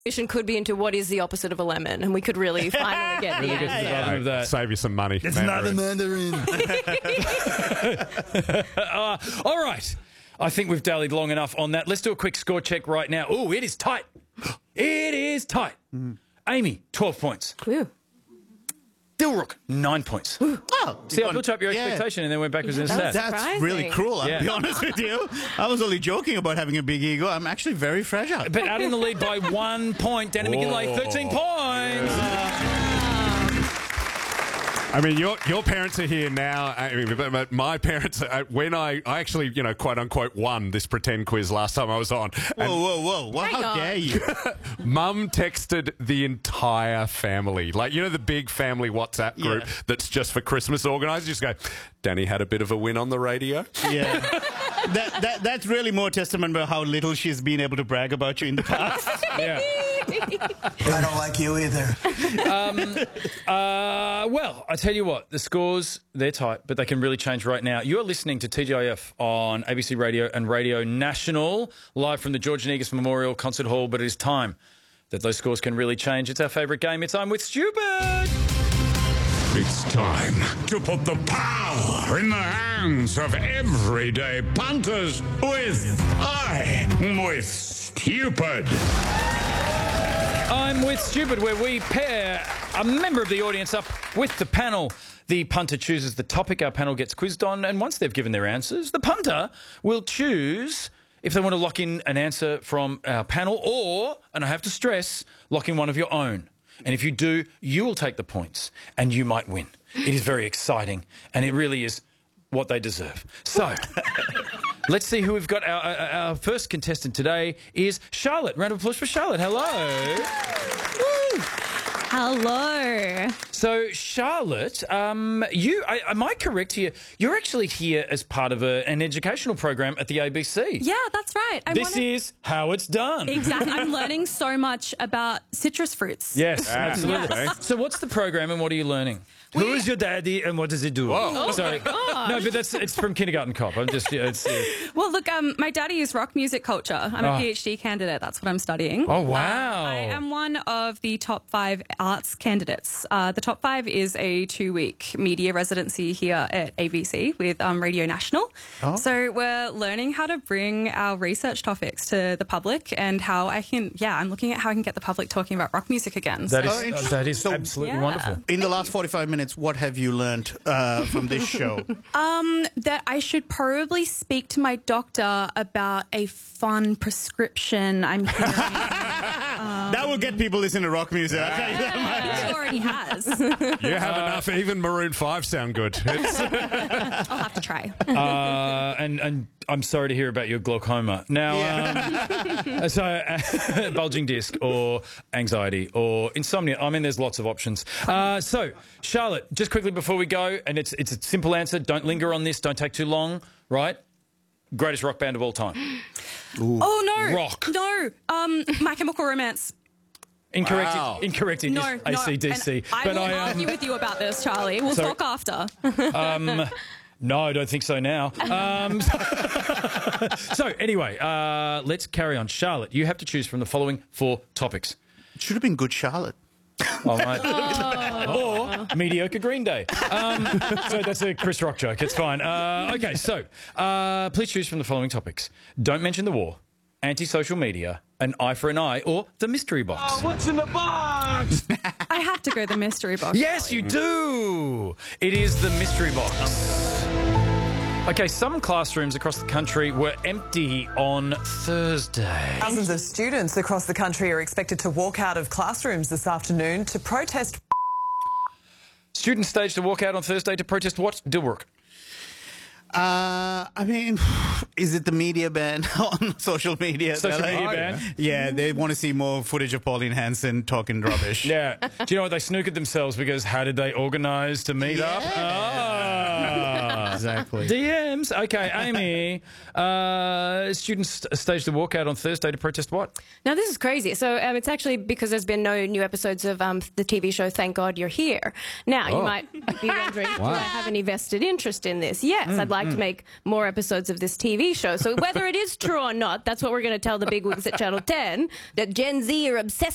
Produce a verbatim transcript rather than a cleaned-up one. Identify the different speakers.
Speaker 1: Mission could be into what is the opposite of a lemon, and we could really finally get the
Speaker 2: Really get to the
Speaker 1: answer.
Speaker 2: bottom of that.
Speaker 3: Save you some money.
Speaker 4: It's not a mandarin.
Speaker 2: uh, all right. I think we've dallied long enough on that. Let's do a quick score check right now. Oh, it is tight. It is tight. Mm. Amy, twelve points.
Speaker 1: Ooh.
Speaker 2: Dilrook, nine points.
Speaker 4: Oh,
Speaker 2: See, I built up your expectation yeah. and then went backwards
Speaker 1: Yeah,
Speaker 2: in
Speaker 1: that
Speaker 2: stats.
Speaker 1: was-
Speaker 4: That's really cruel, I'll
Speaker 2: Yeah.
Speaker 4: be honest with you. I was only joking about having a big ego. I'm actually very fragile.
Speaker 2: But out in the lead by one point. Danny McGinley, thirteen points.
Speaker 3: I mean, your your parents are here now. I mean, but- but my parents, uh, when I, I actually, you know, quote unquote, won this pretend quiz last time I was on.
Speaker 4: Whoa, whoa, whoa. Well,
Speaker 1: Hang
Speaker 4: how
Speaker 1: on.
Speaker 4: dare you?
Speaker 3: Mum texted the entire family. Like, you know, the big family WhatsApp group
Speaker 4: Yeah.
Speaker 3: that's just for Christmas organised? Just go, Danny had a bit of a win on the radio.
Speaker 4: Yeah. that, that That's really more testament about how little she's been able to brag about you in the past.
Speaker 2: Yeah.
Speaker 5: I don't like you either.
Speaker 2: Um, uh, well, I tell you what, the scores, they're tight, but they can really change right now. You're listening to T G I F on A B C Radio and Radio National, live from the George Negus Memorial Concert Hall, but it is time that those scores can really change. It's our favourite game. It's I'm With Stupid.
Speaker 6: It's time to put the power in the hands of everyday punters with I'm With Stupid.
Speaker 2: I'm With Stupid, where we pair a member of the audience up with the panel. The punter chooses the topic our panel gets quizzed on, and once they've given their answers, the punter will choose if they want to lock in an answer from our panel or, and I have to stress, lock in one of your own. And if you do, you will take the points and you might win. It is very exciting, and it really is what they deserve. So, let's see who we've got. Our, our, our first contestant today is Charlotte. Round of applause for Charlotte. Hello. Woo.
Speaker 7: Hello.
Speaker 2: So, Charlotte, um, you I, am I correct here? You're actually here as part of a, an educational program at the A B C.
Speaker 7: Yeah, that's right. I
Speaker 2: This
Speaker 7: wanna...
Speaker 2: is how it's done.
Speaker 7: Exactly. I'm learning so much about citrus fruits.
Speaker 2: Yes, absolutely.
Speaker 7: Yes.
Speaker 2: So what's the program and what are you learning?
Speaker 7: We-
Speaker 2: Who is your daddy and what does he do?
Speaker 3: Whoa.
Speaker 7: Oh
Speaker 2: Sorry.
Speaker 7: my gosh.
Speaker 2: No, but that's it's from Kindergarten Cop. I'm just yeah, it's, uh,
Speaker 7: Well, look, um, my daddy is rock music culture. I'm
Speaker 2: Oh.
Speaker 7: a PhD candidate. That's what I'm studying.
Speaker 2: Oh wow.
Speaker 7: I am one of the top five arts candidates. Uh, the top five is a two-week media residency here at A B C with um, Radio National.
Speaker 4: Oh.
Speaker 7: So we're learning how to bring our research topics to the public and how I can, yeah, I'm looking at how I can get the public talking about rock music again.
Speaker 2: That
Speaker 7: So-
Speaker 2: is
Speaker 4: Oh, interesting.
Speaker 2: that is
Speaker 4: So-
Speaker 2: absolutely
Speaker 7: Yeah.
Speaker 2: wonderful.
Speaker 4: In the last forty-five minutes, what have you learned uh, from this show?
Speaker 7: Um, that I should probably speak to my doctor about a fun prescription I'm hearing.
Speaker 4: That will get people listening to rock music. I'll tell you that much.
Speaker 7: He already has.
Speaker 3: You have enough. Even Maroon five sound good. It's,
Speaker 7: I'll have to try.
Speaker 2: Uh, and and I'm sorry to hear about your glaucoma. Now, um, so uh, bulging disc or anxiety or insomnia. I mean, there's lots of options. Uh, so, Charlotte, just quickly before we go, and it's it's a simple answer. Don't linger on this. Don't take too long. Right? Greatest rock band of all time.
Speaker 7: Oh no!
Speaker 2: Rock.
Speaker 7: No. Um, My Chemical Romance.
Speaker 2: Incorrect.
Speaker 3: Wow.
Speaker 2: Incorrect. It
Speaker 7: No,
Speaker 2: is
Speaker 7: no.
Speaker 2: A C D C.
Speaker 7: And I
Speaker 2: But
Speaker 7: will
Speaker 2: I
Speaker 7: argue
Speaker 2: um,
Speaker 7: with you about this, Charlie. We'll
Speaker 2: Sorry.
Speaker 7: talk after.
Speaker 2: um, no, I don't think so now. Um, so anyway, uh, let's carry on. Charlotte, you have to choose from the following four topics.
Speaker 4: It should have been Good Charlotte.
Speaker 2: All right. Or mediocre Green Day. Um, so that's a Chris Rock joke. It's fine. Uh, okay, so uh, please choose from the following topics. Don't mention the war, anti-social media, an eye for an eye, or the mystery box.
Speaker 5: What's in the box?
Speaker 7: I have to go the mystery box.
Speaker 2: Yes, you do. It is the mystery box. Okay, some classrooms across the country were empty on Thursday.
Speaker 8: Thousands of students across the country are expected to walk out of classrooms this afternoon to protest.
Speaker 2: Students staged a walkout on Thursday to protest what? Dilbrook.
Speaker 4: Uh, I mean, is it the media ban on social media?
Speaker 2: Social
Speaker 4: They're
Speaker 2: media
Speaker 4: like-
Speaker 2: ban?
Speaker 4: Yeah, they want to see more footage of Pauline Hanson talking rubbish.
Speaker 2: Yeah. Do you know what? They snookered themselves because how did they organise to meet up? Ah.
Speaker 4: Exactly.
Speaker 2: D Ms. Okay, Amy. Uh, students staged a walkout on Thursday to protest what?
Speaker 1: Now, this is crazy. So um, it's actually because there's been no new episodes of um, the T V show Thank God You're Here. Now, you might be wondering, do I have any vested interest in this? Yes, I'd like to make more episodes of this T V show. So whether it is true or not, that's what we're going to tell the bigwigs at Channel ten, that Gen Z are obsessed